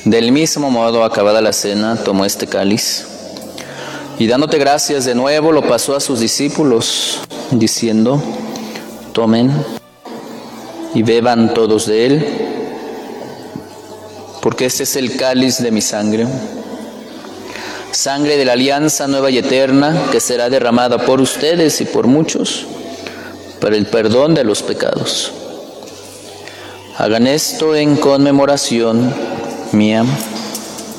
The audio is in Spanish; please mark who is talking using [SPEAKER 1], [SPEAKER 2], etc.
[SPEAKER 1] Del mismo modo, acabada la cena, tomó este cáliz y dándote gracias de nuevo, lo pasó a sus discípulos, diciendo: tomen y beban todos de él, porque este es el cáliz de mi sangre, sangre de la alianza nueva y eterna, que será derramada por ustedes y por muchos para el perdón de los pecados. Hagan esto en conmemoración mía.